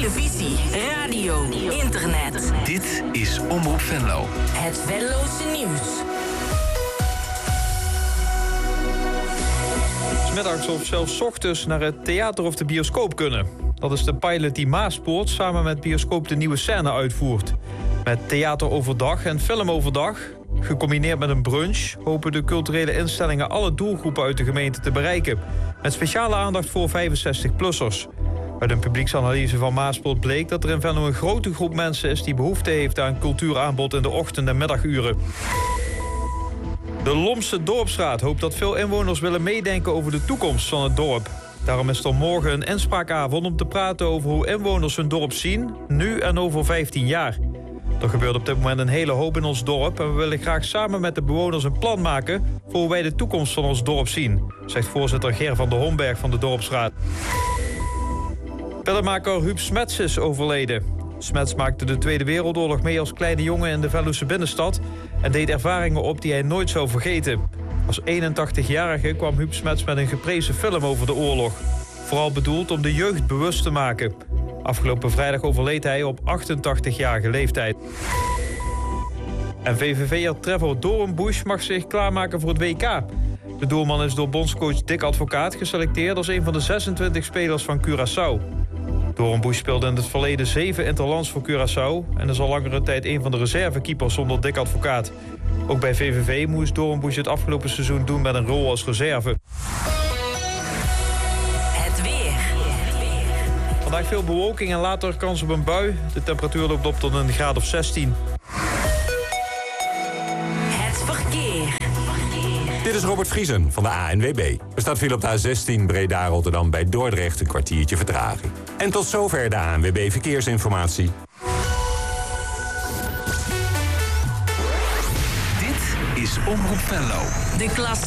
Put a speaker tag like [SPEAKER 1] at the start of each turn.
[SPEAKER 1] televisie, radio, internet.
[SPEAKER 2] Dit is Omroep Venlo.
[SPEAKER 1] Het Venlose nieuws.
[SPEAKER 3] 's Middags of zelfs 's ochtends naar het theater of de bioscoop kunnen. Dat is de pilot die Maaspoort samen met bioscoop De Nieuwe Scène uitvoert. Met theater overdag en film overdag, gecombineerd met een brunch, hopen de culturele instellingen alle doelgroepen uit de gemeente te bereiken. Met speciale aandacht voor 65-plussers. Uit een publieksanalyse van Maaspoort bleek dat er in Venlo een grote groep mensen is die behoefte heeft aan cultuuraanbod in de ochtend- en middaguren. De Lomse Dorpsraad hoopt dat veel inwoners willen meedenken over de toekomst van het dorp. Daarom is er morgen een inspraakavond om te praten over hoe inwoners hun dorp zien, nu en over 15 jaar. Er gebeurt op dit moment een hele hoop in ons dorp en we willen graag samen met de bewoners een plan maken voor hoe wij de toekomst van ons dorp zien, zegt voorzitter Ger van der Homberg van de Dorpsraad. Pillenmaker Huub Smets is overleden. Smets maakte de Tweede Wereldoorlog mee als kleine jongen in de Venlose binnenstad en deed ervaringen op die hij nooit zou vergeten. Als 81-jarige kwam Huub Smets met een geprezen film over de oorlog. Vooral bedoeld om de jeugd bewust te maken. Afgelopen vrijdag overleed hij op 88-jarige leeftijd. En VVV'er Trevor Doornbusch mag zich klaarmaken voor het WK. De doelman is door bondscoach Dick Advocaat geselecteerd als een van de 26 spelers van Curaçao. Doornbusch speelde in het verleden 7 interlands voor Curaçao en is al langere tijd een van de reservekeepers zonder Dick Advocaat. Ook bij VVV moest Doornbusch het afgelopen seizoen doen met een rol als reserve.
[SPEAKER 1] Het weer.
[SPEAKER 3] Vandaag veel bewolking en later kans op een bui. De temperatuur loopt op tot een graad of 16.
[SPEAKER 1] Het verkeer.
[SPEAKER 4] Dit is Robert Vriesen van de ANWB. Er staat file op de A16 Breda-Rotterdam bij Dordrecht een kwartiertje vertraging. En tot zover de ANWB Verkeersinformatie.
[SPEAKER 2] Dit is Omroep Venlo.
[SPEAKER 1] De klas.